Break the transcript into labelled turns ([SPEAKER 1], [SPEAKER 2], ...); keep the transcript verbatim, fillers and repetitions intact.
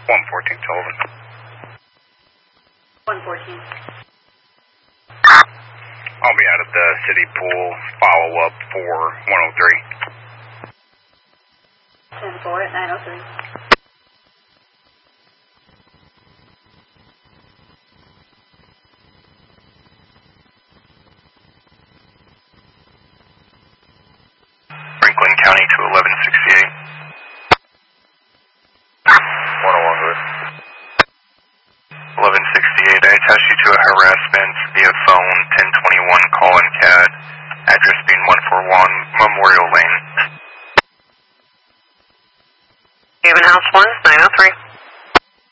[SPEAKER 1] one fourteen Sullivan.
[SPEAKER 2] one fourteen.
[SPEAKER 1] I'll be out at the city pool, follow up for one oh three.
[SPEAKER 2] ten four at nine oh three.
[SPEAKER 3] Franklin County to eleven sixty-eight.
[SPEAKER 4] one oh one good.
[SPEAKER 3] eleven sixty-eight, I attached you to a harassment via phone, ten twenty-one call in C A D, address being one forty-one Memorial Lane.